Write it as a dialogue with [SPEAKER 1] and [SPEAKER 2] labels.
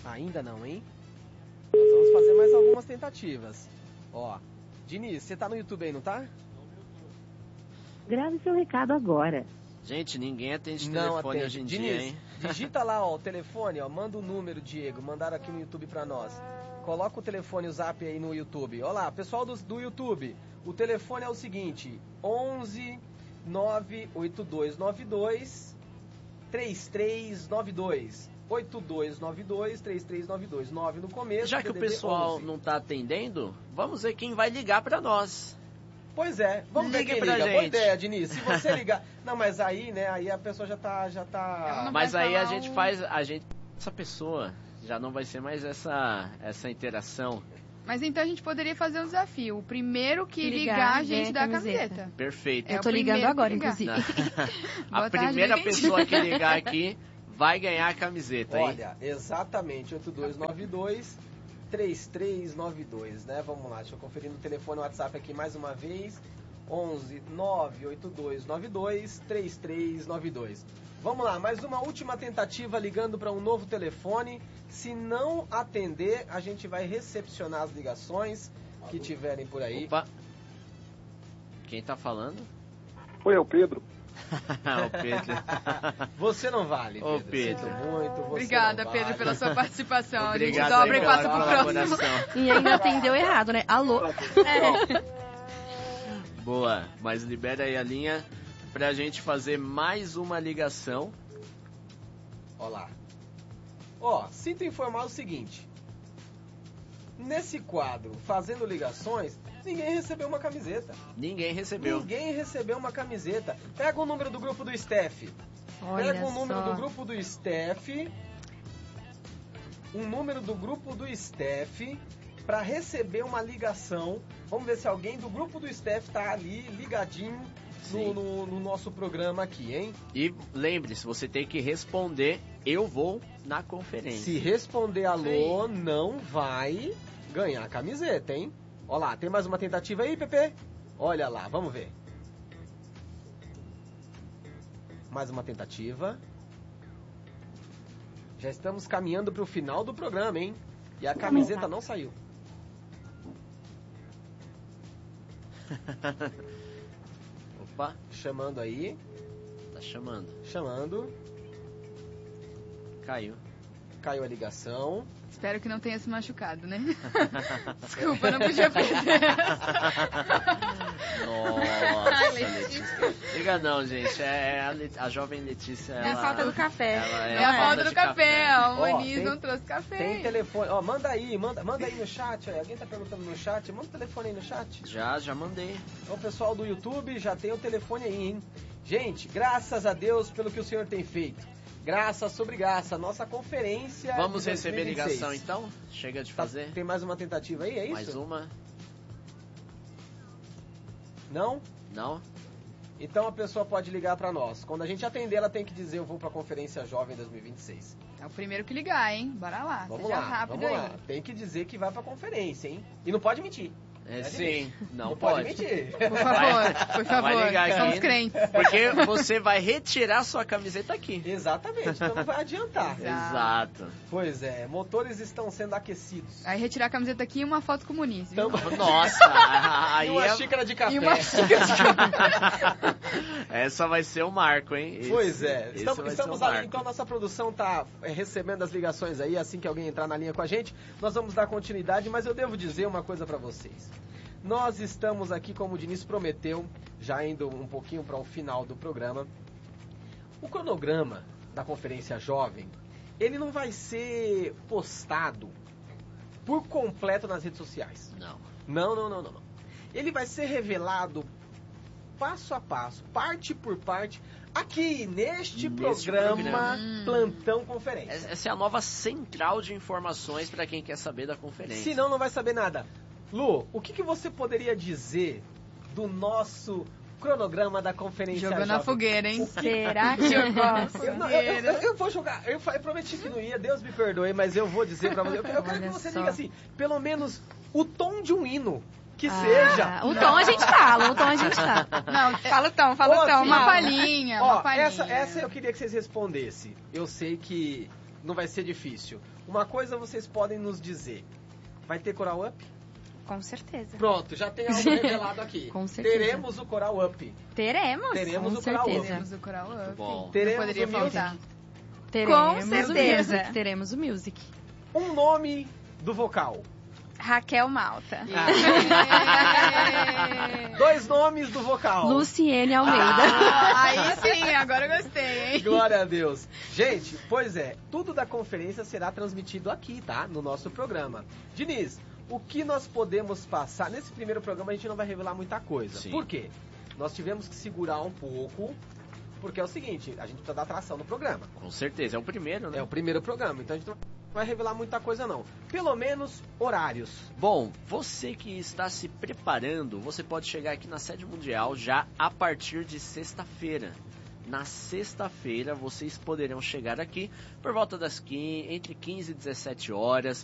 [SPEAKER 1] Ainda não, hein? Nós vamos fazer mais algumas tentativas. Ó, Diniz, você tá no YouTube aí, não tá?
[SPEAKER 2] Grave seu recado agora.
[SPEAKER 3] Gente, ninguém atende
[SPEAKER 1] Não
[SPEAKER 3] telefone
[SPEAKER 1] atende.
[SPEAKER 3] hoje em
[SPEAKER 1] Diniz,
[SPEAKER 3] dia, hein?
[SPEAKER 1] digita lá, ó, o telefone, ó, manda o número, Diego, mandaram aqui no YouTube pra nós. Coloca o telefone, o zap aí no YouTube. Olá, pessoal do YouTube, o telefone é o seguinte, 11 98292 3392. 8292-3392, 9 no começo.
[SPEAKER 3] Já que o pessoal
[SPEAKER 1] 11.
[SPEAKER 3] não tá atendendo, vamos ver quem vai ligar pra nós.
[SPEAKER 1] Pois é, vamos ver
[SPEAKER 3] Ligue
[SPEAKER 1] quem
[SPEAKER 3] pra
[SPEAKER 1] liga.
[SPEAKER 3] gente.
[SPEAKER 1] Boa ideia, Diniz. Se você ligar... Não, mas aí, né, aí a pessoa já tá...
[SPEAKER 4] Ela não
[SPEAKER 3] Mas
[SPEAKER 4] vai
[SPEAKER 3] aí a
[SPEAKER 4] falar
[SPEAKER 3] gente faz... Essa pessoa já não vai ser mais essa interação.
[SPEAKER 4] Mas então a gente poderia fazer um desafio. O primeiro que ligar, a gente
[SPEAKER 2] ganha
[SPEAKER 4] dá a
[SPEAKER 2] camiseta.
[SPEAKER 4] camiseta.
[SPEAKER 3] Perfeito.
[SPEAKER 4] É
[SPEAKER 2] Eu
[SPEAKER 4] o
[SPEAKER 2] tô ligando
[SPEAKER 4] primeiro
[SPEAKER 2] agora,
[SPEAKER 4] que ligar.
[SPEAKER 2] inclusive.
[SPEAKER 3] A
[SPEAKER 4] Boa tarde,
[SPEAKER 3] primeira
[SPEAKER 4] não entendi.
[SPEAKER 3] pessoa que ligar aqui vai ganhar a camiseta, hein?
[SPEAKER 1] Olha, exatamente, 8292-3392, né? Vamos lá, deixa eu conferir no telefone o WhatsApp aqui mais uma vez. 11 98292-3392. Vamos lá, mais uma última tentativa ligando para um novo telefone. Se não atender, a gente vai recepcionar as ligações que tiverem por aí.
[SPEAKER 3] Opa. Quem tá falando?
[SPEAKER 5] Oi, é o Pedro.
[SPEAKER 3] O Pedro.
[SPEAKER 1] Você não vale,
[SPEAKER 3] Ô,
[SPEAKER 1] Pedro.
[SPEAKER 3] Pedro.
[SPEAKER 1] Sinto muito, você
[SPEAKER 4] Obrigada,
[SPEAKER 1] não
[SPEAKER 4] Pedro,
[SPEAKER 1] vale.
[SPEAKER 4] pela sua participação.
[SPEAKER 3] Obrigado
[SPEAKER 4] a gente dobra
[SPEAKER 3] aí
[SPEAKER 4] e
[SPEAKER 3] pela
[SPEAKER 4] passa pro próximo.
[SPEAKER 3] colaboração.
[SPEAKER 2] E ainda atendeu errado, né? Alô?
[SPEAKER 3] Boa, mas libera aí a linha pra gente fazer mais uma ligação.
[SPEAKER 1] Ó lá. Ó, sinto informar o seguinte. Nesse quadro, fazendo ligações, ninguém recebeu uma camiseta.
[SPEAKER 3] Ninguém recebeu.
[SPEAKER 1] Ninguém recebeu uma camiseta. Pega o número do grupo do Steph.
[SPEAKER 2] Olha
[SPEAKER 1] Pega o número
[SPEAKER 2] só.
[SPEAKER 1] do grupo do Steph. Um número do grupo do Steph para receber uma ligação. Vamos ver se alguém do grupo do Steph tá ali ligadinho no nosso programa aqui, hein?
[SPEAKER 3] E lembre-se, você tem que responder, eu vou na conferência.
[SPEAKER 1] Se responder alô, não vai ganhar a camiseta, hein? Ó lá, tem mais uma tentativa aí, Pepe? Olha lá, vamos ver. Mais uma tentativa. Já estamos caminhando para o final do programa, hein? E a camiseta não saiu.
[SPEAKER 3] Opa,
[SPEAKER 1] Chamando aí.
[SPEAKER 3] tá chamando.
[SPEAKER 1] Chamando.
[SPEAKER 3] Caiu.
[SPEAKER 1] Caiu a ligação.
[SPEAKER 4] Espero que não tenha se machucado, né? Desculpa, não podia perder.
[SPEAKER 3] Nossa,
[SPEAKER 4] Ai,
[SPEAKER 3] Letícia. Liga não, gente. A jovem Letícia.
[SPEAKER 2] É a falta do café.
[SPEAKER 4] É a falta do
[SPEAKER 3] de
[SPEAKER 4] café. A
[SPEAKER 1] Ó,
[SPEAKER 4] Moniz
[SPEAKER 1] tem-
[SPEAKER 4] não trouxe café.
[SPEAKER 1] Tem telefone. Ó, manda aí no chat. Ó. Alguém tá perguntando no chat. Manda o telefone aí no chat.
[SPEAKER 3] Já mandei.
[SPEAKER 1] Então, o pessoal do YouTube já tem o telefone aí, hein? Gente, graças a Deus pelo que o senhor tem feito. Graça sobre graça. Nossa conferência.
[SPEAKER 3] Vamos
[SPEAKER 1] de
[SPEAKER 3] receber
[SPEAKER 1] 2026.
[SPEAKER 3] ligação então? Chega de
[SPEAKER 1] Tá,
[SPEAKER 3] fazer.
[SPEAKER 1] tem mais uma tentativa aí, é isso?
[SPEAKER 3] Mais uma?
[SPEAKER 1] Não?
[SPEAKER 3] Não?
[SPEAKER 1] Então a pessoa pode ligar pra nós. Quando a gente atender, ela tem que dizer eu vou pra Conferência Jovem 2026.
[SPEAKER 4] É o primeiro que ligar, hein? Bora lá.
[SPEAKER 1] Vamos
[SPEAKER 4] Seja
[SPEAKER 1] lá,
[SPEAKER 4] rápido
[SPEAKER 1] vamos
[SPEAKER 4] aí.
[SPEAKER 1] lá. Tem que dizer que vai pra conferência, hein? E não pode mentir.
[SPEAKER 3] Sim, não
[SPEAKER 1] pode
[SPEAKER 3] pode.
[SPEAKER 1] mentir.
[SPEAKER 4] Por favor, por favor.
[SPEAKER 3] Vai ligar aqui.
[SPEAKER 4] Somos crentes.
[SPEAKER 3] Porque você vai retirar sua camiseta aqui.
[SPEAKER 1] Exatamente, então não vai adiantar.
[SPEAKER 3] Exato.
[SPEAKER 1] Pois é, motores estão sendo aquecidos.
[SPEAKER 4] Aí retirar a camiseta aqui e uma foto com o Muniz, viu?
[SPEAKER 1] Então,
[SPEAKER 3] Nossa, aí
[SPEAKER 1] e uma
[SPEAKER 3] é...
[SPEAKER 1] xícara de café.
[SPEAKER 4] E uma xícara de café.
[SPEAKER 3] Essa vai ser o marco, hein?
[SPEAKER 1] Pois é,
[SPEAKER 3] Esse
[SPEAKER 1] estamos,
[SPEAKER 3] vai ser
[SPEAKER 1] estamos
[SPEAKER 3] o
[SPEAKER 1] ali,
[SPEAKER 3] marco.
[SPEAKER 1] então nossa produção tá recebendo as ligações aí, assim que alguém entrar na linha com a gente, nós vamos dar continuidade, mas eu devo dizer uma coisa pra vocês. Nós estamos aqui, como o Diniz prometeu, já indo um pouquinho para o final do programa. O cronograma da Conferência Jovem, ele não vai ser postado por completo nas redes sociais.
[SPEAKER 3] Não.
[SPEAKER 1] Não. Ele vai ser revelado passo a passo, parte por parte, aqui neste programa Plantão Conferência.
[SPEAKER 3] Essa é a nova central de informações para quem quer saber da conferência.
[SPEAKER 1] Senão não vai saber nada. Lu, o que você poderia dizer do nosso cronograma da Conferência
[SPEAKER 4] Jogou
[SPEAKER 1] Jovem?
[SPEAKER 4] na fogueira, hein?
[SPEAKER 2] Será que eu gosto?
[SPEAKER 1] Eu vou jogar, eu prometi que não ia, Deus me perdoe, mas eu vou dizer pra você. Eu quero que
[SPEAKER 2] Olha
[SPEAKER 1] você
[SPEAKER 2] só.
[SPEAKER 1] diga assim, pelo menos o tom de um hino, que seja.
[SPEAKER 2] O tom a gente fala, o tom a gente fala.
[SPEAKER 4] Não,
[SPEAKER 2] Fala o tom,
[SPEAKER 4] uma palhinha,
[SPEAKER 1] Ó,
[SPEAKER 4] uma palhinha.
[SPEAKER 1] essa eu queria que vocês respondessem. Eu sei que não vai ser difícil. Uma coisa vocês podem nos dizer. Vai ter Coral Up?
[SPEAKER 2] Com certeza.
[SPEAKER 1] Pronto, já tem algo revelado aqui.
[SPEAKER 2] Com certeza.
[SPEAKER 1] Teremos o Coral Up.
[SPEAKER 2] Teremos
[SPEAKER 1] o Coral Up.
[SPEAKER 4] Teremos o Coral Up.
[SPEAKER 3] Bom.
[SPEAKER 1] Teremos
[SPEAKER 4] Não poderia
[SPEAKER 1] o music.
[SPEAKER 4] faltar.
[SPEAKER 2] Com certeza.
[SPEAKER 6] Teremos o music.
[SPEAKER 1] Um nome do vocal.
[SPEAKER 2] Raquel Malta.
[SPEAKER 1] Dois nomes do vocal.
[SPEAKER 6] Luciene Almeida.
[SPEAKER 4] Aí sim, agora eu gostei, hein?
[SPEAKER 1] Glória a Deus. Gente, pois é, tudo da conferência será transmitido aqui, tá? No nosso programa. Diniz, o que nós podemos passar? Nesse primeiro programa a gente não vai revelar muita coisa.
[SPEAKER 3] Sim.
[SPEAKER 1] Por quê? Nós tivemos que segurar um pouco, porque é o seguinte, a gente precisa dar atração no programa.
[SPEAKER 3] Com certeza, é o primeiro, né?
[SPEAKER 1] É o primeiro programa, então a gente não vai revelar muita coisa não. Pelo menos horários.
[SPEAKER 3] Bom, você que está se preparando, você pode chegar aqui na Sede Mundial já a partir de sexta-feira. Na sexta-feira vocês poderão chegar aqui por volta das entre 15 e 17 horas.